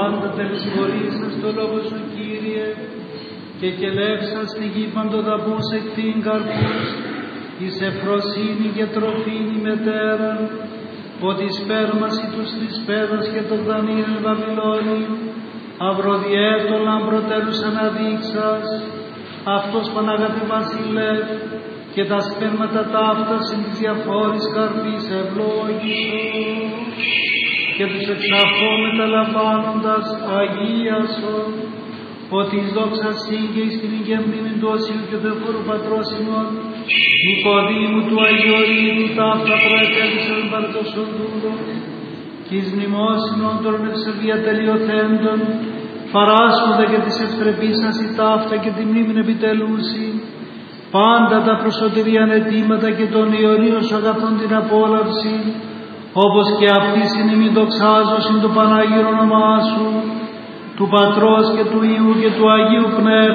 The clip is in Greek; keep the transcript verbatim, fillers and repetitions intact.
πάντα τελεσχωρήσας το λόγο σου, Κύριε, και κελεύσας τη γη παντοδαπούς εκτήν καρπούς, εις ευφροσύνη και τροφήνη μετέραν, ότι σπέρμαση τους θρησπέδας και το δανείρ εν Βαβυλώνη, αυροδιέτολαν προτέρους αναδείξας, αυτός Παναγατη Βασιλεύ, και τα σπέρματα ταύτα συν της διαφόρης καρπής ευλόγησον, και τους εξαχώ μεταλαμβάνοντας αγίασον, ότι εις δόξα σύν και εις την ηγεμνήμη του Οσίου και του εφόρου Πατρός ημών, Νικοδήμου του Αγιορείτου ταύτα προετέλησαν παρτοσον δούλο, και εις μνημόσυνον των ευσεβία τελειοθέντων, παράσχοντα και της ευτρεπίσας η ταύτα και τη μνήμην επιτελούση, πάντα τα προσωτηρίαν αιτήματα και των Ιωνίων σου αγαθών την απόλαυση, όπως και αυτής είναι μην δοξάζωσιν το Πανάγιο όνομά σου, του Πατρός και του Υιού και του Αγίου Πνεύματος,